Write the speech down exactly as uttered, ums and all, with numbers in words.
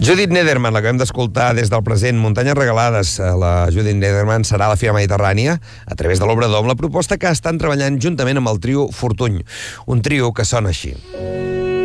Judith Nederman, la que hem d'escoltar des del present, Muntanyes Regalades. La Judith Nederman serà a la Fira Mediterrània a través de l'Obrador amb la proposta que estan treballant juntament amb el trio Fortuny. Un trio que sona així.